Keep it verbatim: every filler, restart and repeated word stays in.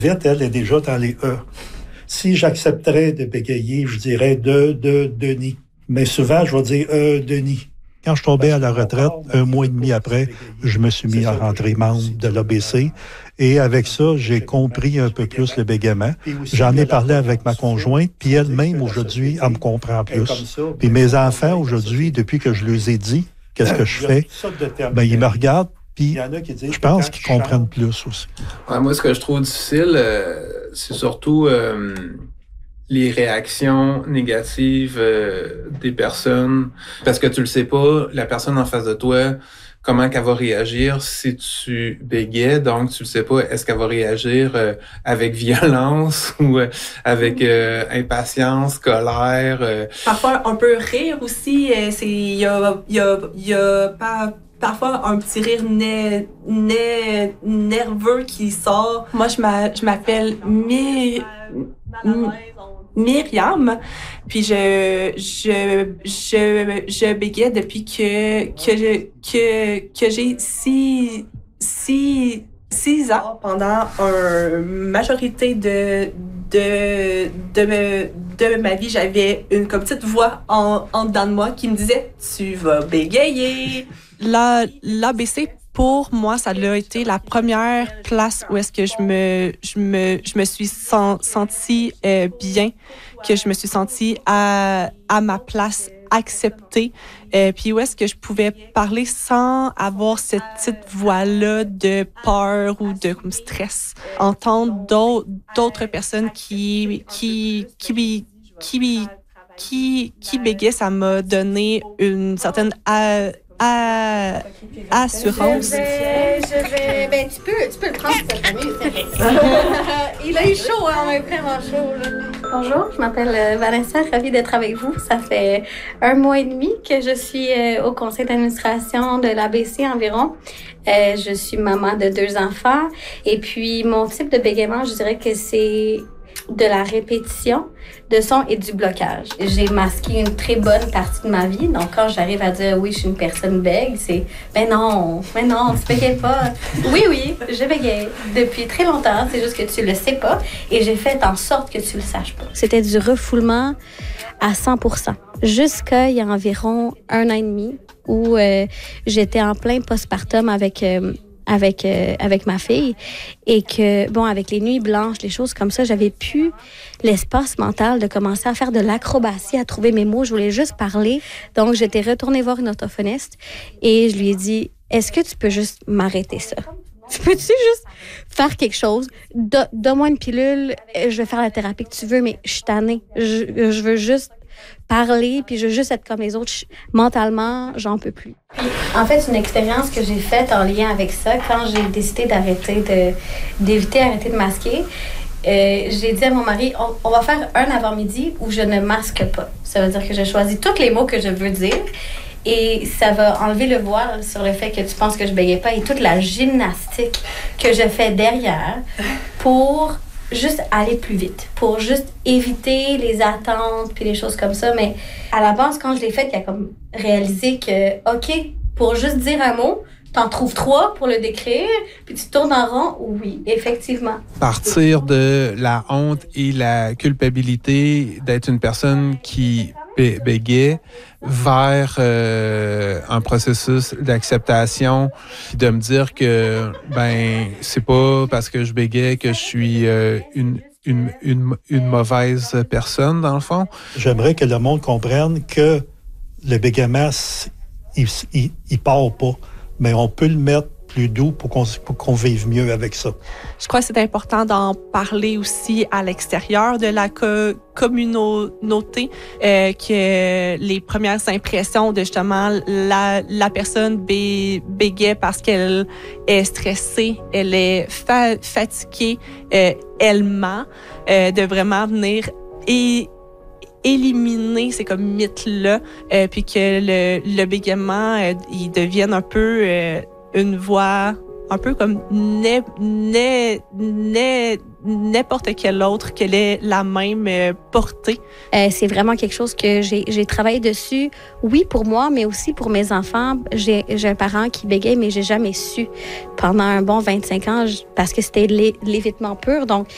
Vite, elle est déjà dans les E. Si j'accepterais de bégayer, je dirais de, de, Denis. Mais souvent, je vais dire euh, Denis. Quand je tombais à la retraite, un mois et demi après, je me suis mis à rentrer membre de l'A B C. Et avec ça, j'ai compris un peu plus le bégaiement. J'en ai parlé avec ma conjointe, puis elle-même, aujourd'hui, elle me comprend plus. Puis mes enfants, aujourd'hui, depuis que je leur ai dit qu'est-ce que je fais, ben ils me regardent, puis je pense qu'ils comprennent plus aussi. Ouais, moi, ce que je trouve difficile, euh, c'est surtout euh, les réactions négatives euh, des personnes. Parce que tu le sais pas, la personne en face de toi, comment qu'elle va réagir si tu bégais. Donc, tu le sais pas, est-ce qu'elle va réagir euh, avec violence ou euh, avec euh, impatience, colère? Euh. Parfois, on peut rire aussi. Il y a, y a, y a pas... Parfois, un petit rire né, né, nerveux qui sort. Moi, je, m'a, je m'appelle My, Myriam, puis je, je, je, je bégayais depuis que, que, je, que, que j'ai six, six, six ans. Pendant une majorité de, de, de, de ma vie, j'avais une comme petite voix en, en dedans de moi qui me disait « Tu vas bégayer ». La, l'A B C, pour moi, ça a été la première place où est-ce que je me, je me, je me suis sen, sentie euh, bien, que je me suis sentie à, à ma place, acceptée, euh, puis où est-ce que je pouvais parler sans avoir cette petite voix-là de peur ou de comme, stress. Entendre d'autres, d'autres personnes qui, qui, qui, qui, qui, qui bégaient, ça m'a donné une certaine... À, À, assurance. Je vais, je vais, ben tu peux, tu peux le prendre, cette famille. Il a eu chaud, hein, on a eu vraiment chaud. Là. Bonjour, je m'appelle Vanessa, ravie d'être avec vous. Ça fait un mois et demi que je suis au conseil d'administration de l'A B C environ. Euh, je suis maman de deux enfants et puis mon type de bégaiement, je dirais que c'est de la répétition de son et du blocage. J'ai masqué une très bonne partie de ma vie. Donc, quand j'arrive à dire « oui, je suis une personne bègue », c'est « ben non, ben non, tu bégayes pas ». Oui, oui, je bégaye depuis très longtemps. C'est juste que tu le sais pas et j'ai fait en sorte que tu le saches pas. C'était du refoulement à cent pour cent. Jusqu'à il y a environ un an et demi où euh, j'étais en plein postpartum avec... Euh, avec euh, avec ma fille et que bon avec les nuits blanches, les choses comme ça, j'avais plus l'espace mental de commencer à faire de l'acrobatie, à trouver mes mots, je voulais juste parler. Donc j'étais retournée voir une orthophoniste et je lui ai dit est-ce que tu peux juste m'arrêter ça? Tu peux-tu juste faire quelque chose? Do- donne-moi une pilule, je vais faire la thérapie que tu veux, mais je suis tannée. Je, je veux juste parler, puis je veux juste être comme les autres. Je, mentalement, j'en peux plus. Puis, en fait, une expérience que j'ai faite en lien avec ça, quand j'ai décidé d'arrêter de, d'éviter d'arrêter de masquer, euh, j'ai dit à mon mari, on, on va faire un avant-midi où je ne masque pas. Ça veut dire que je choisis tous les mots que je veux dire et ça va enlever le voile sur le fait que tu penses que je bégayais pas et toute la gymnastique que je fais derrière pour juste aller plus vite, pour juste éviter les attentes puis les choses comme ça. Mais à la base, quand je l'ai faite, il y a comme réalisé que, OK, pour juste dire un mot, t'en trouves trois pour le décrire, puis tu tournes en rond. Oui, effectivement. Partir de la honte et la culpabilité d'être une personne qui bé- bégait vers euh, un processus d'acceptation, puis de me dire que ben c'est pas parce que je bégais que je suis euh, une Une, une, une mauvaise personne, dans le fond. J'aimerais que le monde comprenne que le bégaiement, il, il, il part pas, mais on peut le mettre plus doux pour qu'on, pour qu'on vive mieux avec ça. Je crois que c'est important d'en parler aussi à l'extérieur de la co- communauté, euh, que les premières impressions de justement la, la personne bé, bégait parce qu'elle est stressée, elle est fa- fatiguée, euh, elle ment, euh, de vraiment venir et éliminer ces comme mythes-là, euh, puis que le, le bégaiement, euh, il devienne un peu euh, une voix un peu comme n'est, n'est, n'est, n'importe quelle autre, qu'elle ait la même euh, portée. Euh, c'est vraiment quelque chose que j'ai, j'ai travaillé dessus, oui, pour moi, mais aussi pour mes enfants. J'ai, j'ai un parent qui bégaye, mais j'ai jamais su pendant un bon vingt-cinq ans parce que c'était de l'évitement pur. Donc,